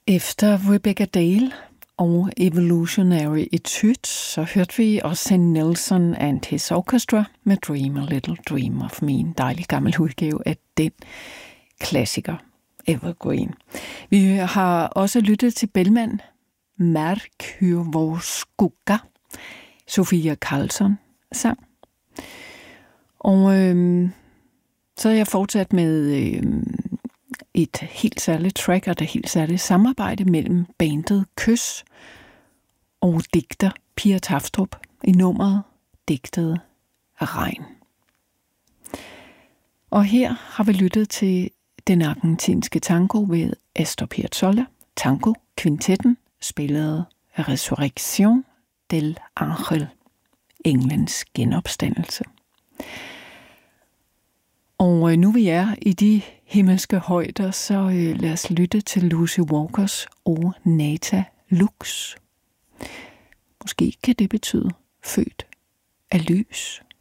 Efter Rebecca Dale og Evolutionary Etude, så hørte vi også Nelson and His Orchestra med Dream a Little Dream of Me, en dejlig gammel udgave af den klassiker Evergreen. Vi har også lyttet til Bellman, Merkurvårskugga, Sofia Karlsson sang. Og så er jeg fortsat med et helt særligt track og et helt særligt samarbejde mellem bandet Kys og digter Pia Tafstrup i nummeret Digtet af regn. Og her har vi lyttet til den argentinske tango ved Astor Piazzolla, Tango Kvintetten, spillet Resurrection del Ángel, englens genopstandelse. Og nu vi er i de himmelske højder, så lad os lytte til Lucy Walkers O Nata Lux. Måske kan det betyde født af lys.